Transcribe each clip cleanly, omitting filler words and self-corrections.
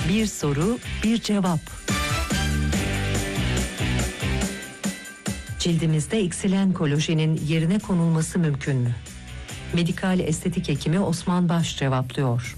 Bir soru, bir cevap. Cildimizde eksilen kolajenin yerine konulması mümkün mü? Medikal estetik hekimi Osman Baş cevaplıyor.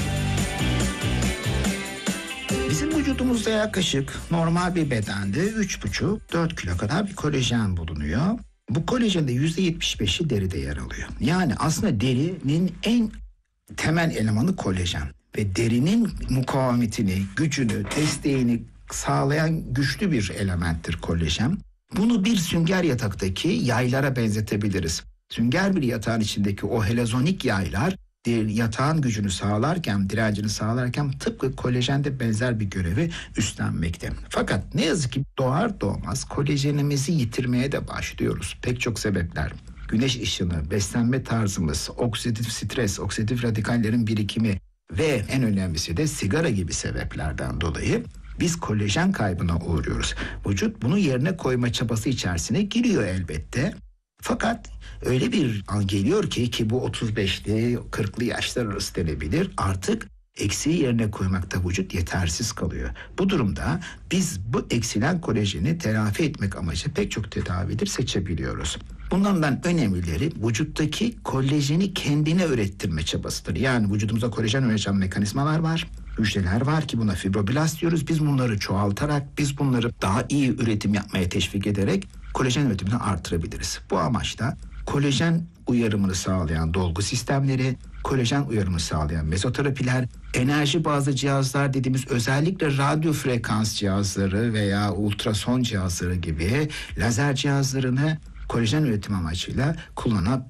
Bizim vücudumuzda yaklaşık normal bir bedende 3,5-4 kilo kadar bir kolajen bulunuyor. Bu kolajenin de %75'i deride yer alıyor. Yani aslında derinin en temel elemanı kolajen. Ve derinin mukavemetini, gücünü, desteğini sağlayan güçlü bir elementtir kolajen. Bunu bir sünger yataktaki yaylara benzetebiliriz. Sünger bir yatağın içindeki o helezonik yaylar yatağın gücünü sağlarken, direncini sağlarken tıpkı kolajende benzer bir görevi üstlenmekte. Fakat ne yazık ki doğar doğmaz kolajenimizi yitirmeye de başlıyoruz. Pek çok sebepler. Güneş ışını, beslenme tarzımız, oksidatif stres, oksidatif radikallerin birikimi ve en önemlisi de sigara gibi sebeplerden dolayı biz kolajen kaybına uğruyoruz. Vücut bunu yerine koyma çabası içerisine giriyor elbette. Fakat öyle bir an geliyor ki bu 35'li 40'lı yaşlar arası denebilir. Artık eksiği yerine koymakta vücut yetersiz kalıyor. Bu durumda biz bu eksilen kolajeni telafi etmek amacı pek çok tedavidir seçebiliyoruz. Bunlardan önemlileri vücuttaki kolajeni kendine ürettirme çabasıdır. Yani vücudumuza kolajen üreten mekanizmalar var. Hücreler var ki buna fibroblast diyoruz. Biz bunları çoğaltarak, biz bunları daha iyi üretim yapmaya teşvik ederek kolajen üretimini artırabiliriz. Bu amaçla kolajen uyarımını sağlayan dolgu sistemleri, kolajen uyarımını sağlayan mezoterapiler, enerji bazlı cihazlar dediğimiz özellikle radyo frekans cihazları veya ultrason cihazları gibi lazer cihazlarını kolajen üretim amacıyla kullanabiliriz.